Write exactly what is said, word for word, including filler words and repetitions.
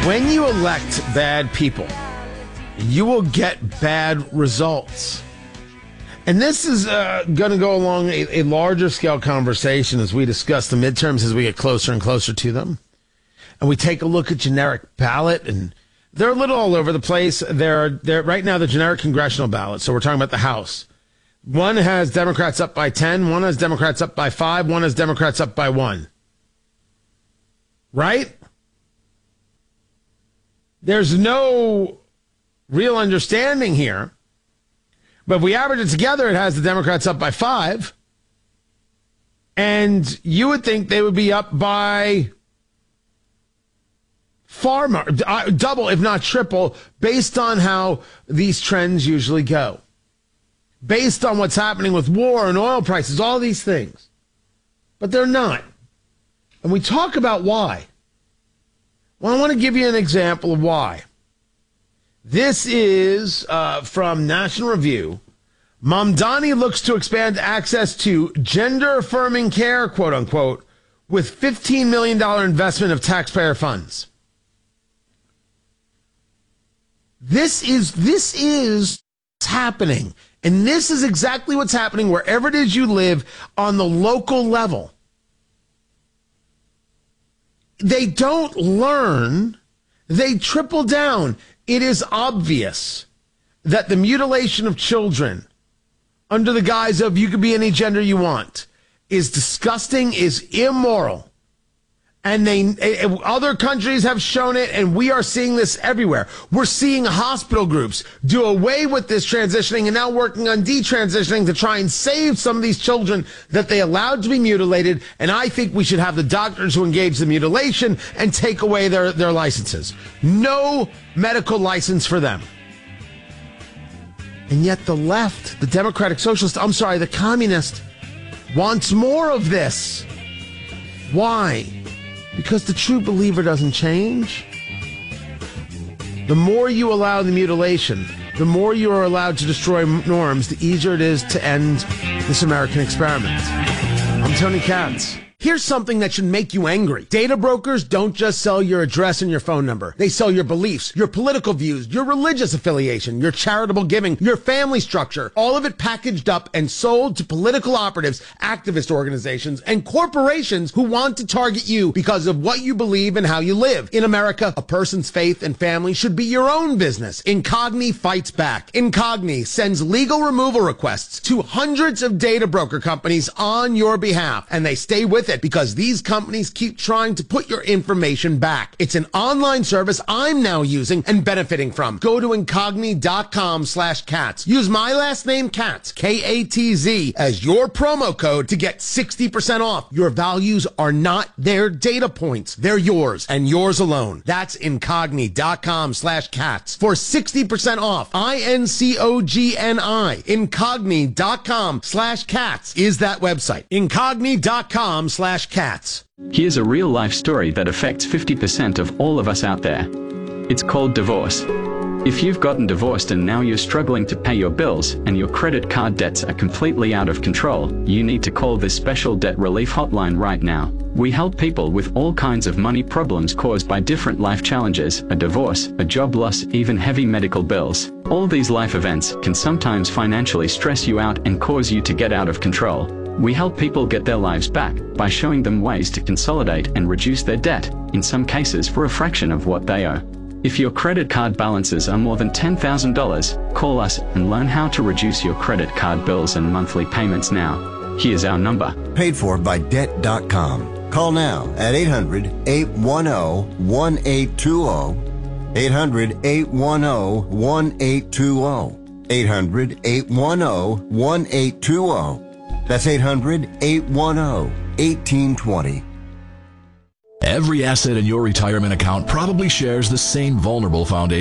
When you elect bad people, you will get bad results. And this is uh, going to go along a, a larger scale conversation as we discuss the midterms as we get closer and closer to them. And we take a look at generic ballot, and they're a little all over the place. They're, they're right now the generic congressional ballot. So we're talking about the House. One has Democrats up by ten, one has Democrats up by five, one has Democrats up by one. Right? There's no real understanding here. But if we average it together, it has the Democrats up by five. And you would think they would be up by far more, uh, double, if not triple, based on how these trends usually go. Based on what's happening with war and oil prices, all these things. But they're not. And we talk about why. Well, I want to give you an example of why. This is uh, from National Review. Mamdani looks to expand access to gender-affirming care, quote unquote, with fifteen million dollars investment of taxpayer funds. This is this is what's happening. And this is exactly what's happening wherever it is you live on the local level. They don't learn, they triple down. It is obvious that the mutilation of children under the guise of you could be any gender you want is disgusting, is immoral. And they other countries have shown it, and we are seeing this everywhere. We're seeing hospital groups do away with this transitioning and now working on detransitioning to try and save some of these children that they allowed to be mutilated. And I think we should have the doctors who engage the mutilation and take away their, their licenses. No medical license for them. And yet the left, the Democratic Socialist, I'm sorry, the communist, wants more of this. Why? Because the true believer doesn't change. The more you allow the mutilation, the more you are allowed to destroy norms, the easier it is to end this American experiment. I'm Tony Katz. Here's something that should make you angry. Data brokers don't just sell your address and your phone number. They sell your beliefs, your political views, your religious affiliation, your charitable giving, your family structure. All of it packaged up and sold to political operatives, activist organizations, and corporations who want to target you because of what you believe and how you live. In America, a person's faith and family should be your own business. Incogni fights back. Incogni sends legal removal requests to hundreds of data broker companies on your behalf, and they stay with it because these companies keep trying to put your information back. It's an online service I'm now using and benefiting from. Go to incogni.com slash cats. Use my last name, Katz, K A T Z, as your promo code to get sixty percent off. Your values are not their data points. They're yours and yours alone. That's incogni.com slash cats for sixty percent off. I N C O G N I. Incogni.com slash cats is that website. Incogni.com slash cats. Here's a real-life story that affects fifty percent of all of us out there. It's called divorce. If you've gotten divorced and now you're struggling to pay your bills and your credit card debts are completely out of control, you need to call this special debt relief hotline right now. We help people with all kinds of money problems caused by different life challenges, a divorce, a job loss, even heavy medical bills. All these life events can sometimes financially stress you out and cause you to get out of control. We help people get their lives back by showing them ways to consolidate and reduce their debt, in some cases for a fraction of what they owe. If your credit card balances are more than ten thousand dollars, call us and learn how to reduce your credit card bills and monthly payments now. Here's our number. Paid for by debt dot com. Call now at eight hundred, eight one zero, one eight two zero. eight hundred, eight one zero, one eight two zero. eight hundred, eight one zero, one eight two zero. That's eight hundred, eight one zero, one eight two zero. Every asset in your retirement account probably shares the same vulnerable foundation.